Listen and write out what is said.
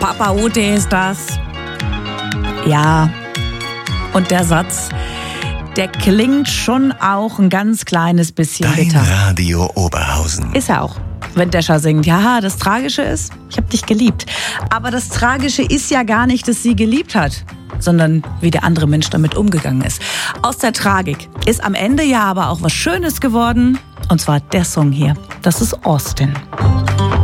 Papa Ute ist das. Ja, und der Satz, der klingt schon auch ein ganz kleines bisschen Dein bitter. Radio Oberhausen. Ist er auch. Wenn Descha singt, ja, das Tragische ist, ich hab dich geliebt. Aber das Tragische ist ja gar nicht, dass sie geliebt hat, sondern wie der andere Mensch damit umgegangen ist. Aus der Tragik ist am Ende ja aber auch was Schönes geworden. Und zwar der Song hier. Das ist Austin.